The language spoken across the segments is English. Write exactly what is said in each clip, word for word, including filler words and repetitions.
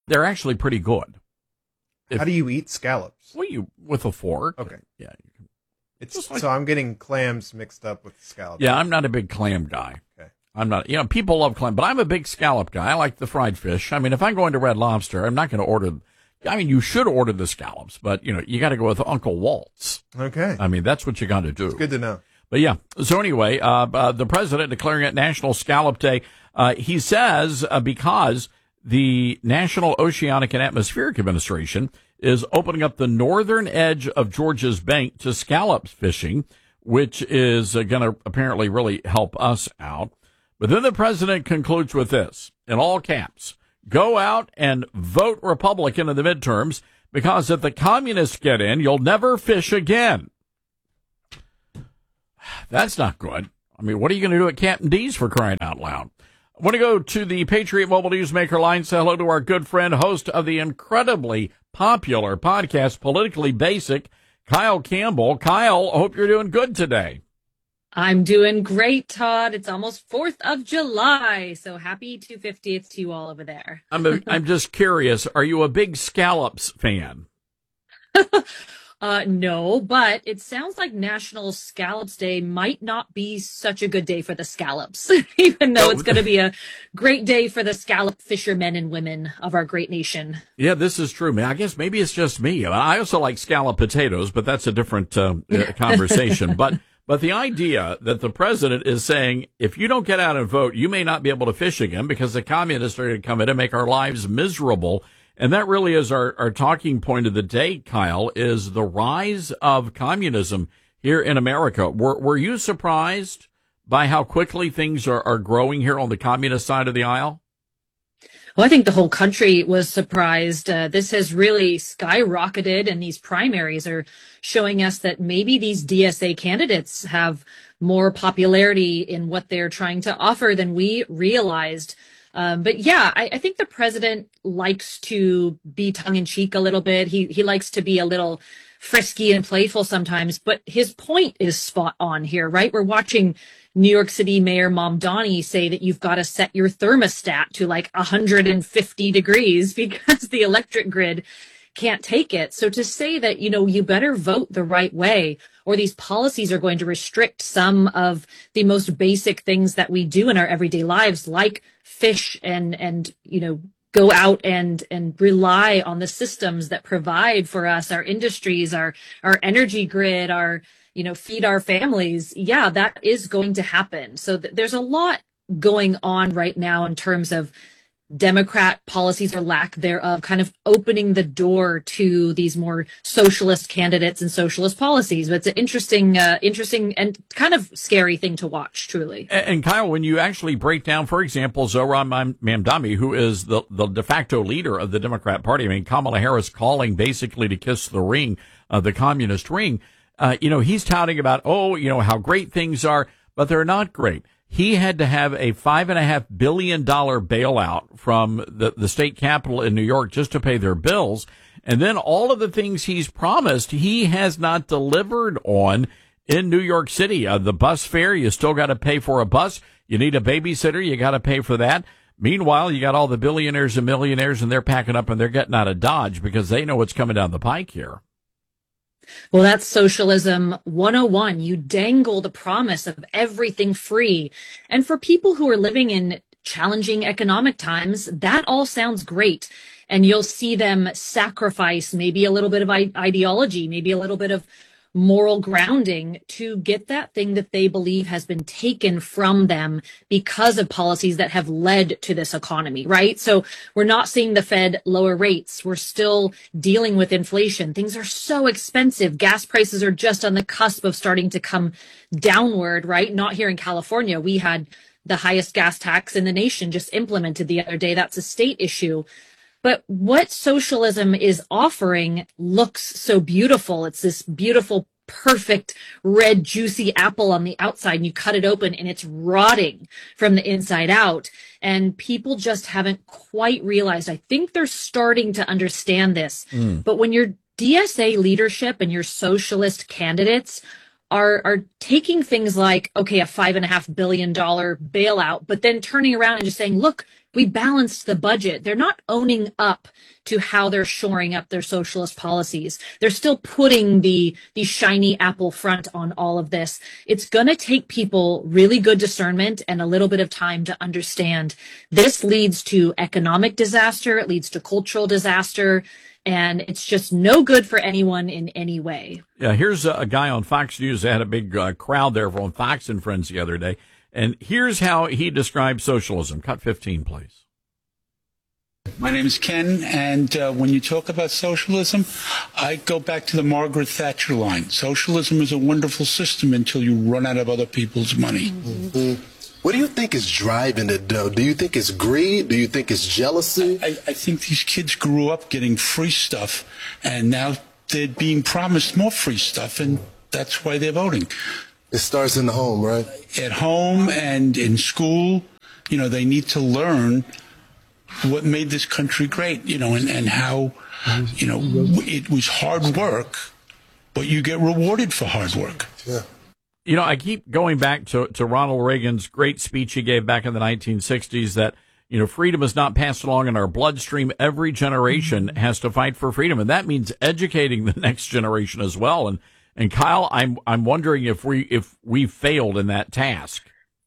They're actually pretty good. If, How do you eat scallops? Well, you with a fork. Okay. Yeah. You can, it's like, so I'm getting clams mixed up with scallops. Yeah, I'm not a big clam guy. Okay. I'm not. You know, people love clam, but I'm a big scallop guy. I like the fried fish. I mean, if I'm going to Red Lobster, I'm not going to order. I mean, you should order the scallops, but you know, you got to go with Uncle Walt's. Okay. I mean, that's what you got to do. It's good to know. But yeah. So anyway, uh, uh the president declaring it National Scallop Day. Uh, he says uh, because the National Oceanic and Atmospheric Administration is opening up the northern edge of Georgia's bank to scallop fishing, which is uh, going to apparently really help us out. But then the president concludes with this, in all caps, go out and vote Republican in the midterms, because if the communists get in, you'll never fish again. That's not good. I mean, what are you going to do at Captain D's, for crying out loud? I want to go to the Patriot Mobile Newsmaker line. Say hello to our good friend, host of the incredibly popular podcast, Politically Basic, Kyle Campbell. Kyle, I hope you're doing good today. I'm doing great, Todd. It's almost fourth of July, so happy two hundred fiftieth to you all over there. I'm a, I'm just curious, are you a big scallops fan? Uh, no, but it sounds like National Scallops Day might not be such a good day for the scallops, even though it's going to be a great day for the scallop fishermen and women of our great nation. Yeah, this is true, man. I guess maybe it's just me. I also like scallop potatoes, but that's a different uh, conversation. But but the idea that the president is saying, if you don't get out and vote, you may not be able to fish again because the communists are going to come in and make our lives miserable. And that really is our, our talking point of the day, Kyle, is the rise of communism here in America. Were, were you surprised by how quickly things are, are growing here on the communist side of the aisle? Well, I think the whole country was surprised. Uh, this has really skyrocketed, and these primaries are showing us that maybe these D S A candidates have more popularity in what they're trying to offer than we realized. Um, but yeah, I, I think the president likes to be tongue in cheek a little bit. He he likes to be a little frisky and playful sometimes, but his point is spot on here, right? We're watching New York City Mayor Mamdani say that you've got to set your thermostat to like one hundred fifty degrees because the electric grid can't take it. So to say that, you know, you better vote the right way, or these policies are going to restrict some of the most basic things that we do in our everyday lives, like fish and, and, you know, go out and, and rely on the systems that provide for us, our industries, our, our energy grid, our, you know, feed our families. Yeah, that is going to happen. So th- there's a lot going on right now in terms of Democrat policies or lack thereof, kind of opening the door to these more socialist candidates and socialist policies. But it's an interesting, uh, interesting and kind of scary thing to watch, truly. And, and Kyle, when you actually break down, for example, Zohran Mamdani, who is the, the de facto leader of the Democrat Party, I mean, Kamala Harris calling basically to kiss the ring, uh, the communist ring, uh, you know, he's touting about, oh, you know, how great things are, but they're not great. He had to have a five and a half billion dollar bailout from the, the state capitol in New York just to pay their bills. And then all of the things he's promised, he has not delivered on in New York City. Uh, the bus fare, you still got to pay for a bus. You need a babysitter. You got to pay for that. Meanwhile, you got all the billionaires and millionaires, and they're packing up and they're getting out of Dodge because they know what's coming down the pike here. Well, that's socialism one oh one. You dangle the promise of everything free. And for people who are living in challenging economic times, that all sounds great. And you'll see them sacrifice maybe a little bit of ideology, maybe a little bit of moral grounding to get that thing that they believe has been taken from them because of policies that have led to this economy, right? So we're not seeing the Fed lower rates. We're still dealing with inflation. Things are so expensive. Gas prices are just on the cusp of starting to come downward, right? Not here in California. We had the highest gas tax in the nation just implemented the other day. That's a state issue. But what socialism is offering looks so beautiful. It's this beautiful, perfect, red, juicy apple on the outside, and you cut it open and it's rotting from the inside out. And people just haven't quite realized. I think they're starting to understand this. Mm. But when your D S A leadership and your socialist candidates are are taking things like, okay, a five and a half billion dollar bailout, but then turning around and just saying, look, we balanced the budget. They're not owning up to how they're shoring up their socialist policies. They're still putting the, the shiny apple front on all of this. It's going to take people really good discernment and a little bit of time to understand this leads to economic disaster. It leads to cultural disaster. And it's just no good for anyone in any way. Yeah, here's a, a guy on Fox News. They had a big uh, crowd there from Fox and Friends the other day. And here's how he describes socialism. Cut fifteen, please. My name is Ken, and uh, when you talk about socialism, I go back to the Margaret Thatcher line. Socialism is a wonderful system until you run out of other people's money. Mm-hmm. What do you think is driving it, though? Do you think it's greed? Do you think it's jealousy? I, I think these kids grew up getting free stuff, and now they're being promised more free stuff, and that's why they're voting. It starts in the home, right? At home and in school, you know, they need to learn what made this country great, you know, and, and how, you know, it was hard work, but you get rewarded for hard work. Yeah. You know, I keep going back to, to Ronald Reagan's great speech he gave back in the nineteen sixties that, you know, freedom is not passed along in our bloodstream. Every generation has to fight for freedom. And that means educating the next generation as well. And, and Kyle, I'm, I'm wondering if we, if we failed in that task.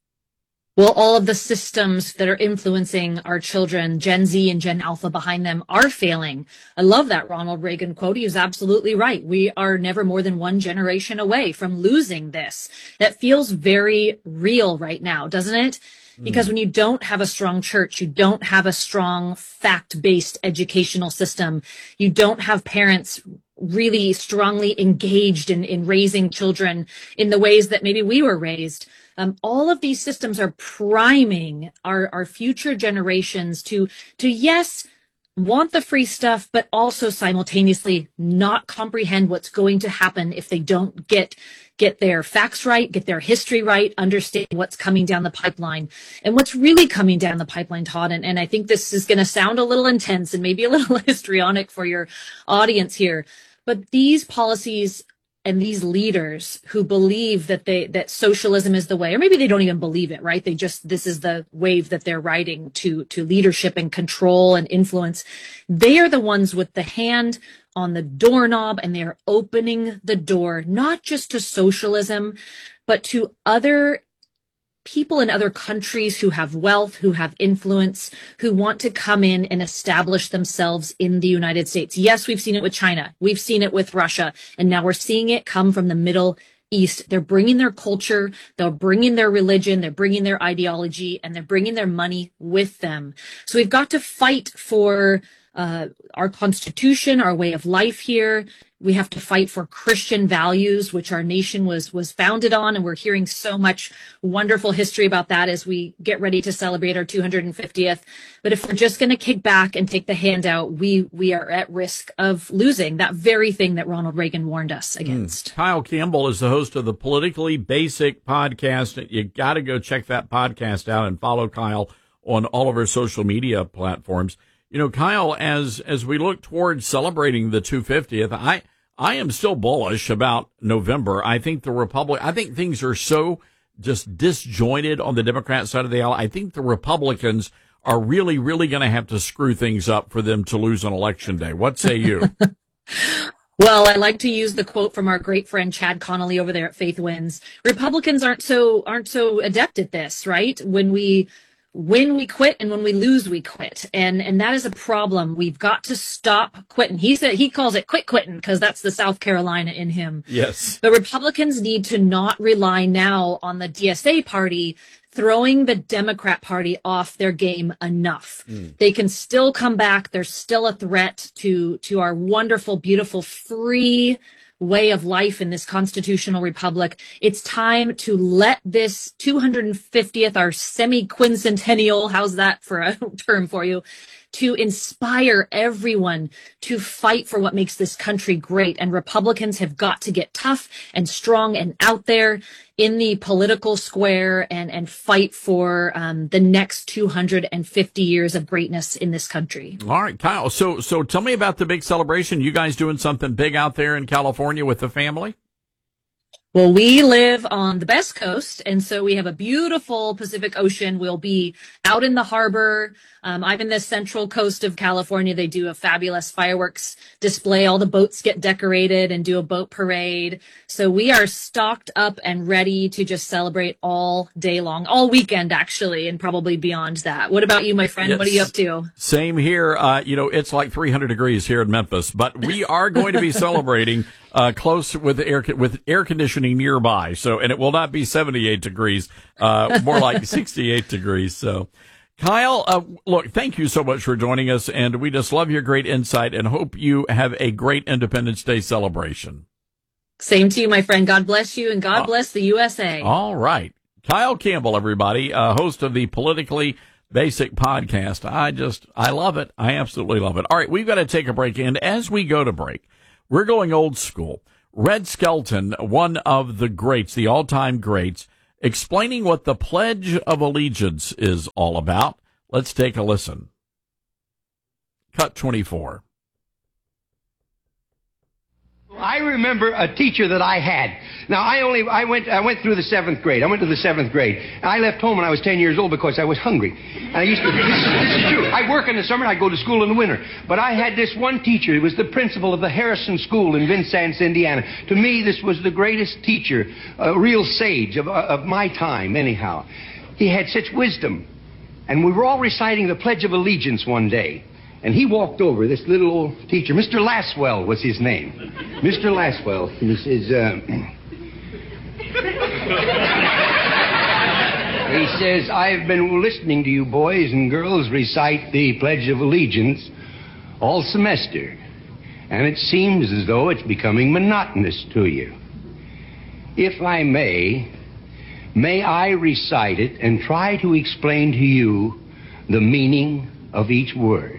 Well, all of the systems that are influencing our children, Gen Z and Gen Alpha behind them, are failing. I love that Ronald Reagan quote. He was absolutely right. We are never more than one generation away from losing this. That feels very real right now, doesn't it? Because when you don't have a strong church, you don't have a strong fact-based educational system, you don't have parents really strongly engaged in, in raising children in the ways that maybe we were raised. Um, all of these systems are priming our, our future generations to, to, yes, want the free stuff, but also simultaneously not comprehend what's going to happen if they don't get, get their facts right, get their history right, understand what's coming down the pipeline and what's really coming down the pipeline, Todd. And, and I think this is going to sound a little intense and maybe a little histrionic for your audience here, but these policies and these leaders who believe that they, that socialism is the way, or maybe they don't even believe it, right? They just, this is the wave that they're riding to, to leadership and control and influence. They are the ones with the hand on the doorknob, and they are opening the door, not just to socialism, but to other people in other countries who have wealth, who have influence, who want to come in and establish themselves in the United States. Yes, we've seen it with China. We've seen it with Russia. And now we're seeing it come from the Middle East. They're bringing their culture, they're bringing their religion, they're bringing their ideology, and they're bringing their money with them. So we've got to fight for uh, our Constitution, our way of life here. We have to fight for Christian values, which our nation was was founded on. And we're hearing so much wonderful history about that as we get ready to celebrate our two hundred fiftieth. But if we're just going to kick back and take the handout, we we are at risk of losing that very thing that Ronald Reagan warned us against. Mm. Kyle Campbell is the host of the Politically Basic podcast. You got to go check that podcast out and follow Kyle on all of our social media platforms. You know, Kyle, as as we look towards celebrating the two hundred fiftieth, I I am still bullish about November. I think the Republic, I think things are so just disjointed on the Democrat side of the aisle. I think the Republicans are really, really going to have to screw things up for them to lose on Election Day. What say you? Well, I like to use the quote from our great friend Chad Connolly over there at Faith Wins. Republicans aren't so aren't so adept at this, right? When we When we quit and when we lose, we quit. And, and that is a problem. We've got to stop quitting. He said, he calls it quit quitting because that's the South Carolina in him. Yes. The Republicans need to not rely now on the D S A party throwing the Democrat Party off their game enough. Mm. They can still come back. There's still a threat to, to our wonderful, beautiful, free way of life in this constitutional republic. It's time to let this two hundred fiftieth, our semi-quincentennial, how's that for a term for you, to inspire everyone to fight for what makes this country great. And Republicans have got to get tough and strong and out there in the political square and, and fight for um, the next two hundred fifty years of greatness in this country. All right, Kyle. So, so tell me about the big celebration. You guys doing something big out there in California with the family? Well, we live on the best coast, and so we have a beautiful Pacific Ocean. We'll be out in the harbor. Um, I'm in the central coast of California. They do a fabulous fireworks display. All the boats get decorated and do a boat parade. So we are stocked up and ready to just celebrate all day long, all weekend, actually, and probably beyond that. What about you, my friend? Yes. What are you up to? Same here. Uh, you know, it's like three hundred degrees here in Memphis, but we are going to be celebrating uh, close with air with air conditioning nearby. So, and it will not be seventy-eight degrees, uh, more like sixty-eight degrees. So, Kyle, uh, look, thank you so much for joining us, and we just love your great insight and hope you have a great Independence Day celebration. Same to you, my friend. God bless you, and God uh, bless the U S A. All right. Kyle Campbell, everybody, uh, host of the Politically Basic podcast. I just, I love it. I absolutely love it. All right, we've got to take a break, and as we go to break, we're going old school. Red Skelton, one of the greats, the all-time greats, explaining what the Pledge of Allegiance is all about. Let's take a listen. Cut twenty-four. I remember a teacher that I had. Now, I only, I went, I went through the seventh grade. I went to the seventh grade. And I left home when I was ten years old because I was hungry. And I used to, this, this is true. I work in the summer and I go to school in the winter. But I had this one teacher. He was the principal of the Harrison School in Vincennes, Indiana. To me, this was the greatest teacher, a real sage of, of my time, anyhow. He had such wisdom. And we were all reciting the Pledge of Allegiance one day. And he walked over, this little old teacher. Mister Laswell was his name. Mister Laswell. And he says, uh, he says, I've been listening to you boys and girls recite the Pledge of Allegiance all semester. And it seems as though it's becoming monotonous to you. If I may, may I recite it and try to explain to you the meaning of each word.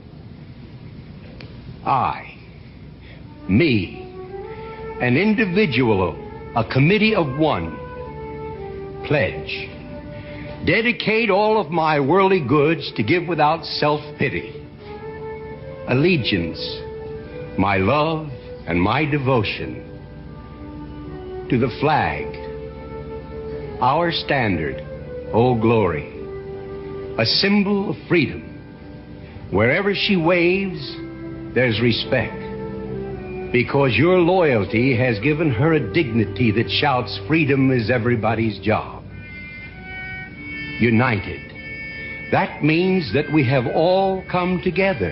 I, me, an individual, a committee of one, pledge, dedicate all of my worldly goods to give without self-pity, allegiance, my love and my devotion to the flag, our standard, Old Glory, a symbol of freedom. Wherever she waves, there's respect, because your loyalty has given her a dignity that shouts freedom is everybody's job. United. That means that we have all come together.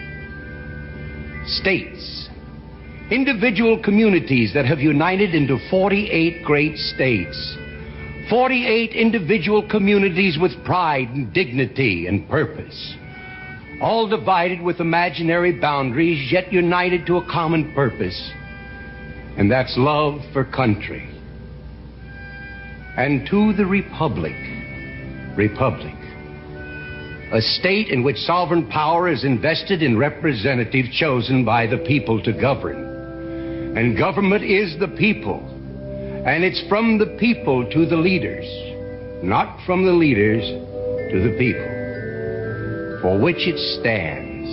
States. Individual communities that have united into forty-eight great states. forty-eight individual communities with pride and dignity and purpose. All divided with imaginary boundaries, yet united to a common purpose. And that's love for country. And to the Republic, Republic, a state in which sovereign power is invested in representatives chosen by the people to govern. And government is the people. And it's from the people to the leaders, not from the leaders to the people, for which it stands.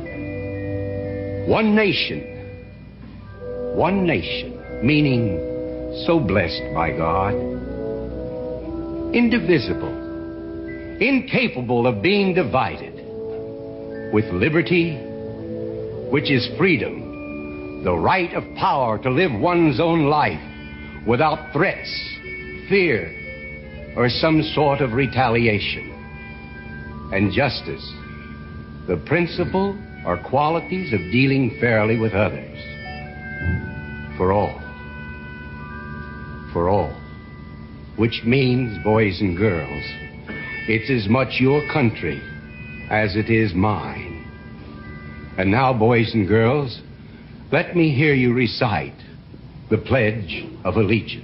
One nation, one nation, meaning so blessed by God, indivisible, incapable of being divided, with liberty, which is freedom, the right of power to live one's own life without threats, fear, or some sort of retaliation. And justice, the principle or qualities of dealing fairly with others. For all. For all. Which means, boys and girls, it's as much your country as it is mine. And now, boys and girls, let me hear you recite the Pledge of Allegiance.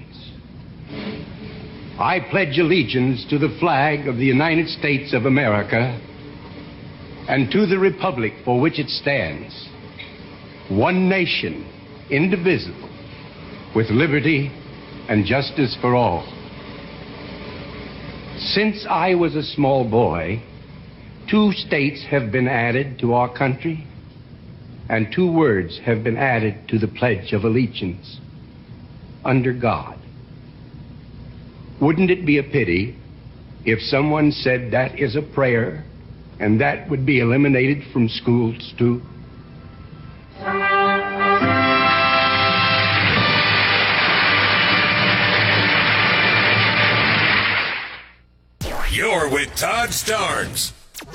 I pledge allegiance to the flag of the United States of America and to the republic for which it stands, one nation, indivisible, with liberty and justice for all. Since I was a small boy, two states have been added to our country, and two words have been added to the Pledge of Allegiance: under God. Wouldn't it be a pity if someone said that is a prayer and that would be eliminated from schools too? You're with Todd Starnes.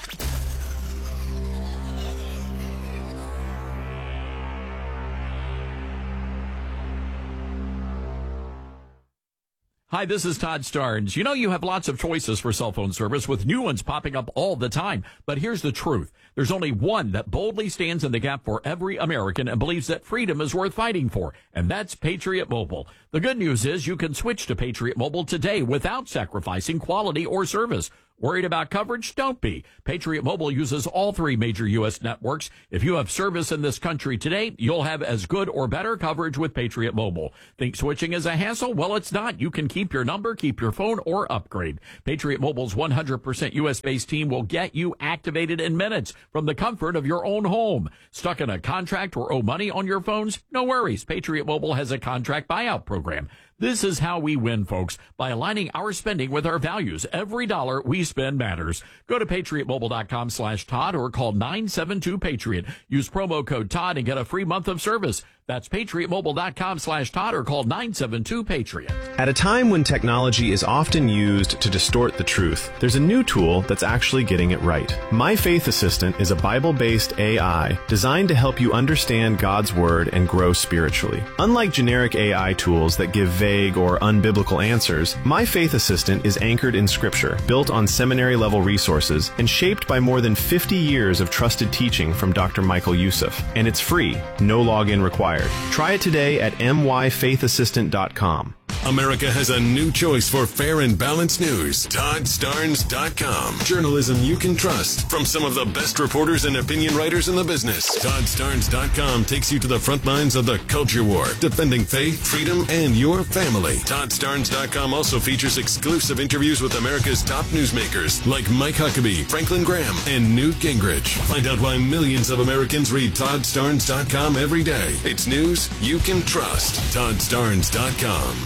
Hi, this is Todd Starnes. You know, you have lots of choices for cell phone service with new ones popping up all the time. But here's the truth. There's only one that boldly stands in the gap for every American and believes that freedom is worth fighting for, and that's Patriot Mobile. The good news is you can switch to Patriot Mobile today without sacrificing quality or service. Worried about coverage? Don't be. Patriot Mobile uses all three major U S networks. If you have service in this country today, you'll have as good or better coverage with Patriot Mobile. Think switching is a hassle? Well, it's not. You can keep your number, keep your phone, or upgrade. Patriot Mobile's one hundred percent U S-based team will get you activated in minutes from the comfort of your own home. Stuck in a contract or owe money on your phones? No worries. Patriot Mobile has a contract buyout program. This is how we win, folks, by aligning our spending with our values. Every dollar we spend matters. Go to patriotmobile.com slash Todd or call nine seven two Patriot. Use promo code Todd and get a free month of service. That's patriotmobile.com slash Todd or call nine seven two Patriot. At a time when technology is often used to distort the truth, there's a new tool that's actually getting it right. My Faith Assistant is a Bible-based A I designed to help you understand God's Word and grow spiritually. Unlike generic A I tools that give vague or unbiblical answers, My Faith Assistant is anchored in Scripture, built on seminary-level resources, and shaped by more than fifty years of trusted teaching from Doctor Michael Youssef. And it's free, no login required. Try it today at m y faith assistant dot com. America has a new choice for fair and balanced news. Todd Starnes dot com. Journalism you can trust from some of the best reporters and opinion writers in the business. Todd Starnes dot com takes you to the front lines of the culture war, defending faith, freedom, and your family. Todd Starnes dot com also features exclusive interviews with America's top newsmakers like Mike Huckabee, Franklin Graham, and Newt Gingrich. Find out why millions of Americans read Todd Starnes dot com every day. It's news you can trust. Todd Starnes dot com.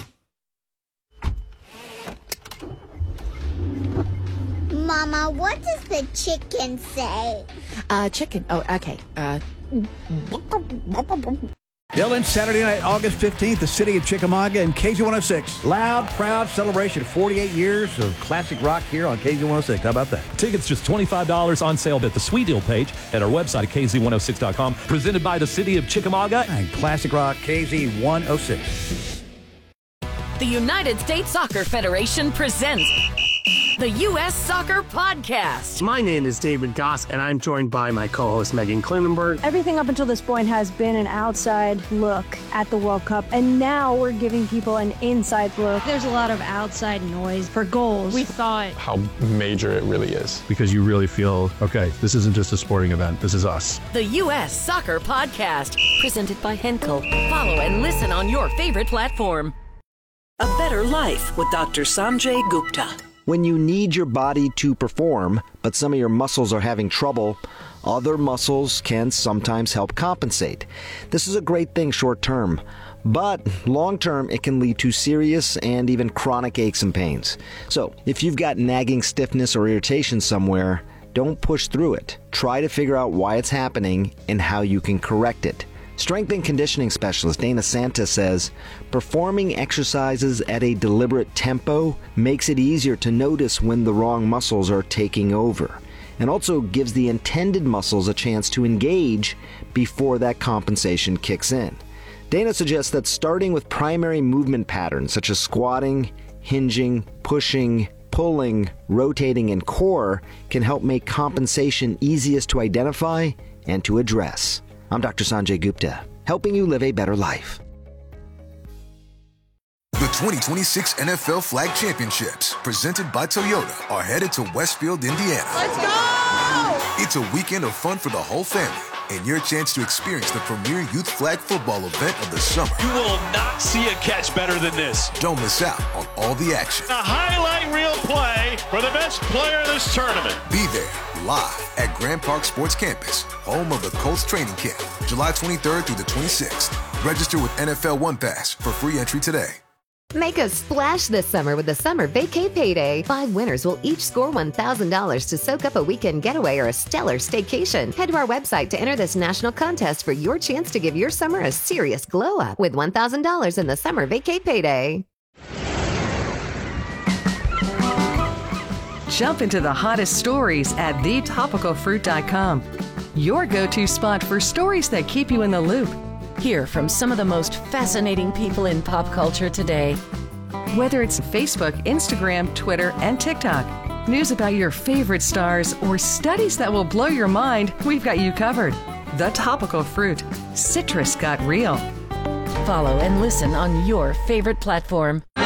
Mama, what does the chicken say? Uh, chicken. Oh, okay. Uh. Dylan, Saturday night, August fifteenth, the city of Chickamauga and K Z one oh six. Loud, proud celebration. forty-eight years of classic rock here on K Z one oh six. How about that? Tickets just twenty-five dollars on sale at the Sweet Deal page at our website at k z one oh six dot com. Presented by the city of Chickamauga and classic rock K Z one oh six. The United States Soccer Federation presents the U S Soccer Podcast. My name is David Goss, and I'm joined by my co-host Megan Klinenberg. Everything up until this point has been an outside look at the World Cup, and now we're giving people an inside look. There's a lot of outside noise for goals. We thought how major it really is. Because you really feel, okay, this isn't just a sporting event, this is us. The U S Soccer Podcast, presented by Henkel. Follow and listen on your favorite platform. A Better Life with Doctor Sanjay Gupta. When you need your body to perform, but some of your muscles are having trouble, other muscles can sometimes help compensate. This is a great thing short term, but long term it can lead to serious and even chronic aches and pains. So if you've got nagging stiffness or irritation somewhere, don't push through it. Try to figure out why it's happening and how you can correct it. Strength and conditioning specialist Dana Santa says, performing exercises at a deliberate tempo makes it easier to notice when the wrong muscles are taking over, and also gives the intended muscles a chance to engage before that compensation kicks in. Dana suggests that starting with primary movement patterns such as squatting, hinging, pushing, pulling, rotating, and core can help make compensation easiest to identify and to address. I'm Doctor Sanjay Gupta, helping you live a better life. The twenty twenty-six N F L Flag Championships, presented by Toyota, are headed to Westfield, Indiana. Let's go! It's a weekend of fun for the whole family, and your chance to experience the premier youth flag football event of the summer. You will not see a catch better than this. Don't miss out on all the action. A highlight reel play for the best player in this tournament. Be there, live at Grand Park Sports Campus, home of the Colts training camp, July twenty-third through the twenty-sixth. Register with N F L One Pass for free entry today. Make a splash this summer with the Summer Vacay Payday. Five winners will each score one thousand dollars to soak up a weekend getaway or a stellar staycation. Head to our website to enter this national contest for your chance to give your summer a serious glow up with one thousand dollars in the Summer Vacay Payday. Jump into the hottest stories at the topical fruit dot com. Your go-to spot for stories that keep you in the loop. Hear from some of the most fascinating people in pop culture today. Whether it's Facebook, Instagram, Twitter, and TikTok, news about your favorite stars, or studies that will blow your mind, we've got you covered. The Topical Fruit. Citrus got real. Follow and listen on your favorite platform.